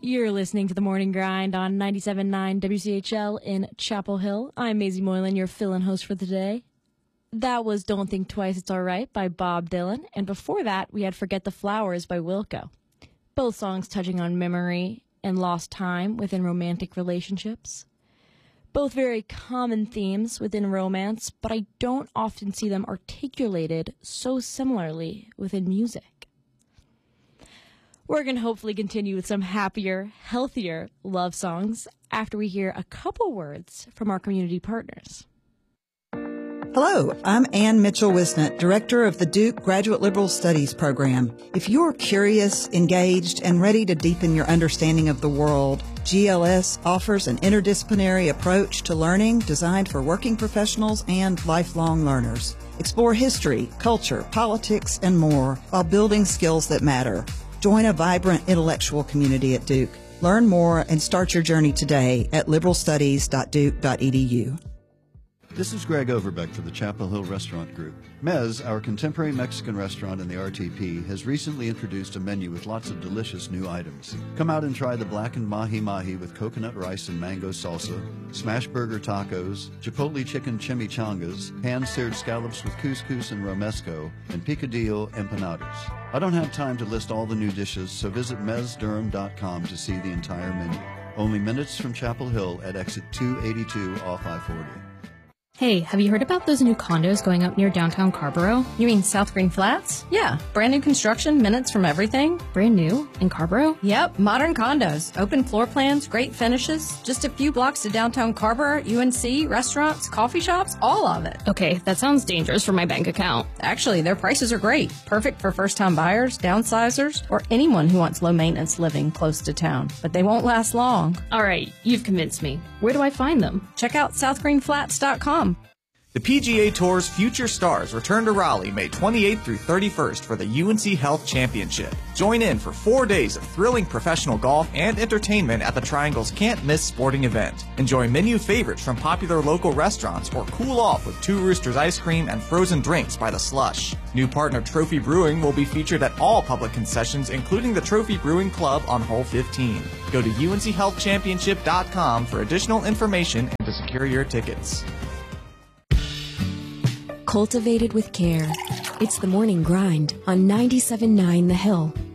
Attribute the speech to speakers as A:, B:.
A: You're listening to The Morning Grind on 97.9 WCHL in Chapel Hill. I'm Maisie Moylan, your fill-in host for the day. That was Don't Think Twice, It's Alright by Bob Dylan. And before that, we had Forget the Flowers by Wilco. Both songs touching on memory and lost time within romantic relationships. Both very common themes within romance, but I don't often see them articulated so similarly within music. We're going to hopefully continue with some happier, healthier love songs after we hear a couple words from our community partners.
B: Hello, I'm Ann Mitchell-Wisnett, Director of the Duke Graduate Liberal Studies Program. If you're curious, engaged, and ready to deepen your understanding of the world, GLS offers an interdisciplinary approach to learning designed for working professionals and lifelong learners. Explore history, culture, politics, and more while building skills that matter. Join a vibrant intellectual community at Duke. Learn more and start your journey today at liberalstudies.duke.edu.
C: This is Greg Overbeck for the Chapel Hill Restaurant Group. Mez, our contemporary Mexican restaurant in the RTP, has recently introduced a menu with lots of delicious new items. Come out and try the blackened mahi-mahi with coconut rice and mango salsa, smash burger tacos, chipotle chicken chimichangas, pan-seared scallops with couscous and romesco, and picadillo empanadas. I don't have time to list all the new dishes, so visit mezdurham.com to see the entire menu. Only minutes from Chapel Hill at exit 282 off I-40.
D: Hey, have you heard about those new condos going up near downtown Carborough?
E: You mean South Green Flats? Yeah, brand new construction, minutes from everything.
D: Brand new? In Carborough?
E: Yep, modern condos, open floor plans, great finishes, just a few blocks to downtown Carborough, UNC, restaurants, coffee shops, all of it.
D: Okay, that sounds dangerous for my bank account.
E: Actually, their prices are great, perfect for first-time buyers, downsizers, or anyone who wants low-maintenance living close to town. But they won't last long.
D: All right, you've convinced me. Where do I find them?
E: Check out southgreenflats.com.
F: The PGA Tour's Future Stars return to Raleigh May 28th through 31st for the UNC Health Championship. Join in for 4 days of thrilling professional golf and entertainment at the Triangle's can't-miss sporting event. Enjoy menu favorites from popular local restaurants or cool off with Two Roosters ice cream and frozen drinks by the Slush. New partner Trophy Brewing will be featured at all public concessions, including the Trophy Brewing Club on Hole 15. Go to UNCHealthChampionship.com for additional information and to secure your tickets.
G: Cultivated with care. It's The Morning Grind on 97.9 The Hill.